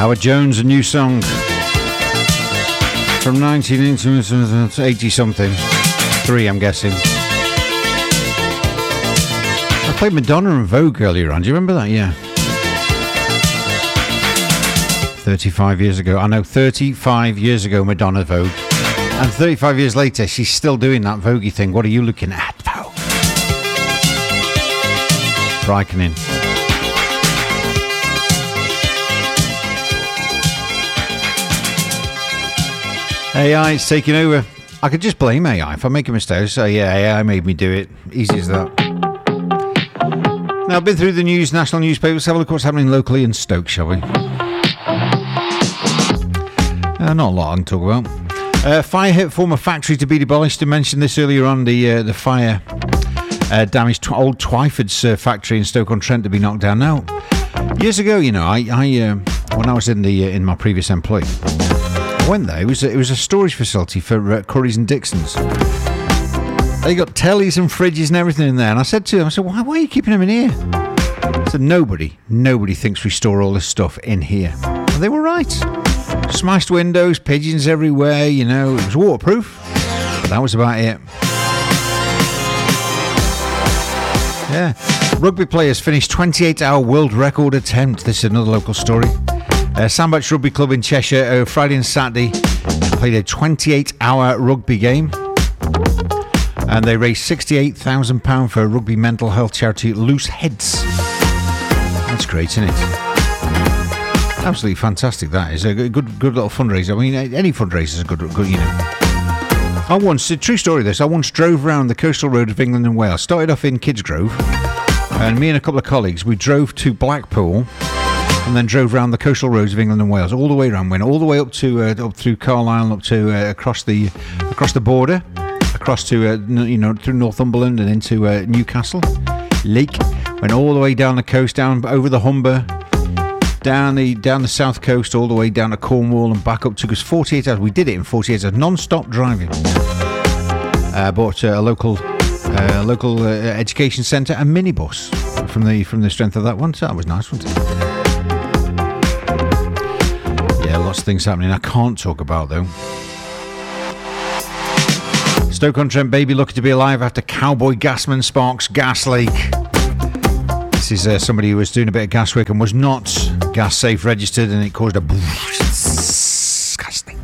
Howard Jones, a new song from 1980 something. 3, I'm guessing. I played Madonna and Vogue earlier on. Do you remember that? Yeah. 35 years ago. I know, 35 years ago, Madonna Vogue. And 35 years later, she's still doing that Vogue thing. What are you looking at, Vogue? Frightening. AI is taking over. I could just blame AI. If I make a mistake, say, yeah, AI made me do it. Easy as that. Now, I've been through the news, national newspapers. Have a look at what's happening locally in Stoke, shall we? Not a lot I can talk about. Fire hit former factory to be demolished. I mentioned this earlier on. The fire damaged old Twyford's factory in Stoke-on-Trent to be knocked down. Now, years ago, you know, I when I was in my previous employ, I went there. It was a storage facility for Currys and Dixons. They got tellies and fridges and everything in there. And I said to them, why are you keeping them in here? I said, nobody thinks we store all this stuff in here. And they were right. Smashed windows, pigeons everywhere, you know, it was waterproof. But that was about it. Yeah. Rugby players finished 28-hour world record attempt. This is another local story. Sandbach Rugby Club in Cheshire, Friday and Saturday, played a 28-hour rugby game. And they raised £68,000 for rugby mental health charity Loose Heads. That's great, isn't it? Absolutely fantastic. That is a good little fundraiser. I mean, any fundraiser is a good, you know. I once, a true story this, I once drove around the coastal road of England and Wales. Started off in Kidsgrove, and me and a couple of colleagues, we drove to Blackpool and then drove around the coastal roads of England and Wales, all the way around, went all the way up to up through Carlisle, up to across the border, across to you know, through Northumberland and into Newcastle Lake. Went all the way down the coast, down over the Humber, down the south coast, all the way down to Cornwall and back up. Took us 48 hours. We did it in 48 hours, non-stop driving. Bought a local education centre and minibus from the strength of that one. So that was nice, wasn't it? Yeah, lots of things happening I can't talk about though. Stoke-on-Trent baby looking to be alive after cowboy gasman sparks gas leak. This is somebody who was doing a bit of gas work and was not gas safe registered, and it caused a gas leak.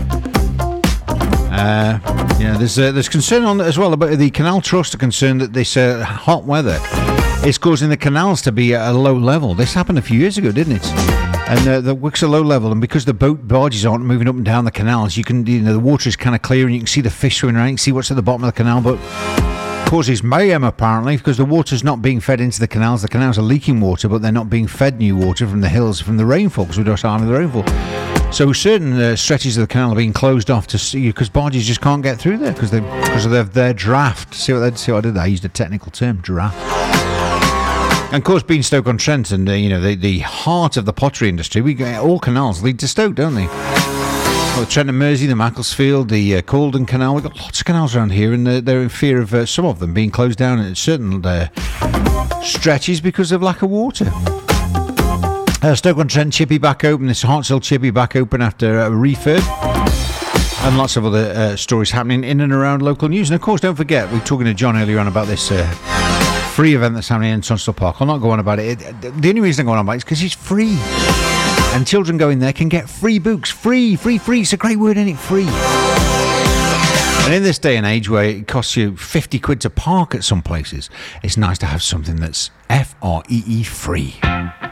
Yeah, there's concern on as well about the Canal Trust are concerned that this hot weather is causing the canals to be at a low level. This happened a few years ago, didn't it? And the wicks are low level, and because the barges aren't moving up and down the canals, the water is kind of clear, and you can see the fish swimming around. You can see what's at the bottom of the canal, but causes mayhem apparently because the water's not being fed into the canals. The canals are leaking water, but they're not being fed new water from the hills, from the rainfall, because we don't have the rainfall. So certain stretches of the canal are being closed off to see, because barges just can't get through there because of their draft. See what I did there? I used a technical term, draft. And of course, being Stoke-on-Trent and the heart of the pottery industry, we get all canals lead to Stoke, don't they? Well, the Trent and Mersey, the Macclesfield, the Calden Canal. We've got lots of canals around here, and they're in fear of some of them being closed down at certain stretches because of lack of water. Stoke-on-Trent Chippy back open. This Hartshill Chippy back open after a refurb. And lots of other stories happening in and around local news. And of course, don't forget, we were talking to John earlier on about this free event that's happening in Tunstall Park. I'll not go on about it. The only reason I'm going on about it is because it's free. And children going there can get free books. Free. It's a great word, isn't it? Free. And in this day and age where it costs you 50 quid to park at some places, it's nice to have something that's F-R-E-E free.